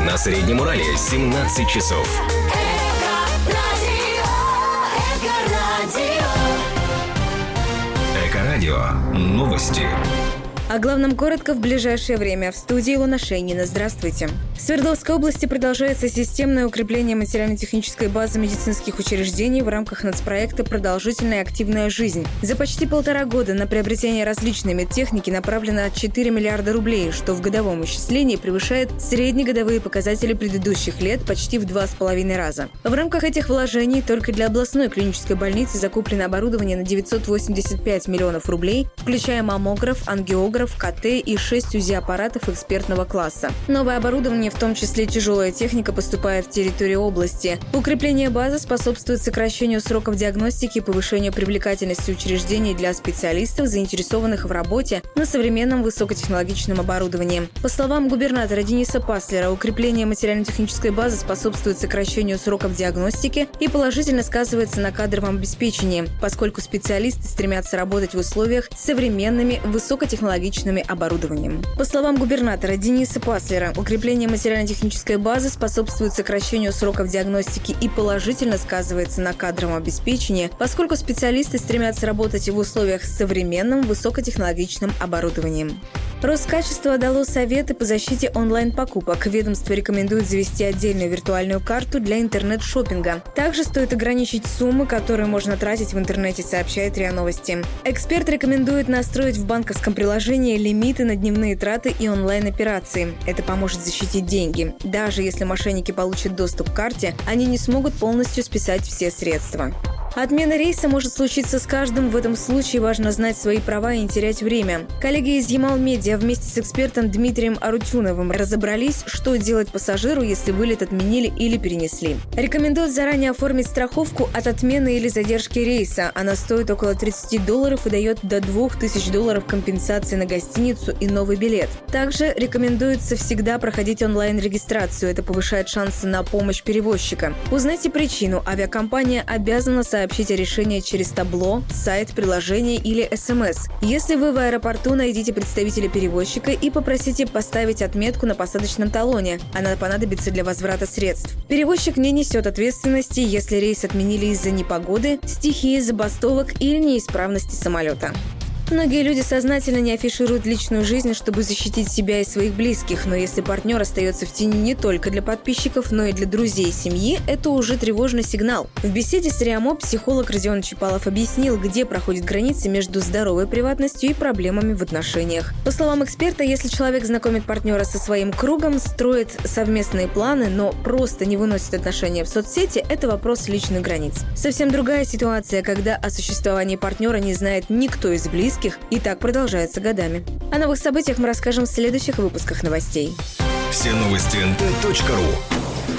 На Среднем Урале 17 часов. Эко-радио. Новости. О главном коротко в ближайшее время. В студии Илона Шейнина. Здравствуйте. В Свердловской области продолжается системное укрепление материально-технической базы медицинских учреждений в рамках нацпроекта «Продолжительная и активная жизнь». За почти 1,5 года на приобретение различной медтехники направлено 4 миллиарда рублей, что в годовом исчислении превышает среднегодовые показатели предыдущих лет почти в 2,5 раза. В рамках этих вложений только для областной клинической больницы закуплено оборудование на 985 миллионов рублей, включая маммограф, ангиограф, КТ и 6 УЗИ-аппаратов экспертного класса. Новое оборудование, в том числе тяжелая техника, поступает в территорию области. Укрепление базы способствует сокращению сроков диагностики и повышению привлекательности учреждений для специалистов, заинтересованных в работе на современном высокотехнологичном оборудовании. По словам губернатора Дениса Паслера, укрепление материально-технической базы способствует сокращению сроков диагностики и положительно сказывается на кадровом обеспечении, поскольку специалисты стремятся работать в условиях с современными высокотехнологичными оборудованием. По словам губернатора Дениса Паслера, укрепление материально-технической базы способствует сокращению сроков диагностики и положительно сказывается на кадровом обеспечении, поскольку специалисты стремятся работать в условиях с современным высокотехнологичным оборудованием. Роскачество дало советы по защите онлайн-покупок. Ведомство рекомендует завести отдельную виртуальную карту для интернет-шоппинга. Также стоит ограничить суммы, которые можно тратить в интернете, сообщает РИА Новости. Эксперт рекомендует настроить в банковском приложении лимиты на дневные траты и онлайн-операции. Это поможет защитить деньги. Даже если мошенники получат доступ к карте, они не смогут полностью списать все средства. Отмена рейса может случиться с каждым. В этом случае важно знать свои права и не терять время. Коллеги из Ямал-Медиа вместе с экспертом Дмитрием Арутюновым разобрались, что делать пассажиру, если вылет отменили или перенесли. Рекомендуют заранее оформить страховку от отмены или задержки рейса. Она стоит около $30 и дает до $2000 компенсации на гостиницу и новый билет. Также рекомендуется всегда проходить онлайн-регистрацию. Это повышает шансы на помощь перевозчика. Узнайте причину. Авиакомпания обязана сообщить о решении через табло, сайт, приложение или СМС. Если вы в аэропорту, найдите представителя перевозчика и попросите поставить отметку на посадочном талоне. Она понадобится для возврата средств. Перевозчик не несет ответственности, если рейс отменили из-за непогоды, стихии, забастовок или неисправности самолета. Многие люди сознательно не афишируют личную жизнь, чтобы защитить себя и своих близких, но если партнер остается в тени не только для подписчиков, но и для друзей и семьи, это уже тревожный сигнал. В беседе с РИА МО психолог Родион Чапалов объяснил, где проходит граница между здоровой приватностью и проблемами в отношениях. По словам эксперта, если человек знакомит партнера со своим кругом, строит совместные планы, но просто не выносит отношения в соцсети, это вопрос личных границ. Совсем другая ситуация, когда о существовании партнера не знает никто из близких, и так продолжается годами. О новых событиях мы расскажем в следующих выпусках новостей. Все новости nt.ru.